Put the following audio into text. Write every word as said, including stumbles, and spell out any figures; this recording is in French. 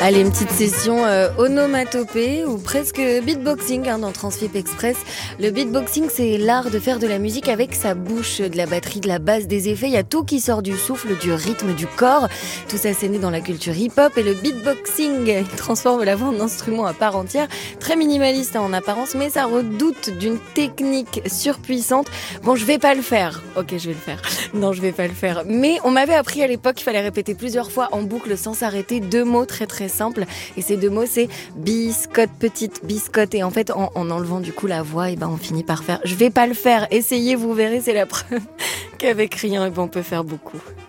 Allez, une petite session euh, onomatopée ou presque beatboxing hein, dans Transfip Express. Le beatboxing, c'est l'art de faire de la musique avec sa bouche, de la batterie, de la basse, des effets. Il y a tout qui sort du souffle, du rythme, du corps. Tout ça, c'est né dans la culture hip-hop. Et le beatboxing, il transforme la voix en instrument à part entière. Très minimaliste hein, en apparence, mais ça redoute d'une technique surpuissante. Bon, je vais pas le faire. Ok, je vais le faire. Non, je vais pas le faire. Mais on m'avait appris à l'époque qu'il fallait répéter plusieurs fois en boucle sans s'arrêter deux mots très très simples. Et ces deux mots, c'est biscotte, petite biscotte. Et en fait, en, en enlevant du coup la voix, et ben on finit par faire. Je vais pas le faire. Essayez, vous verrez, c'est la preuve qu'avec rien, et ben on peut faire beaucoup.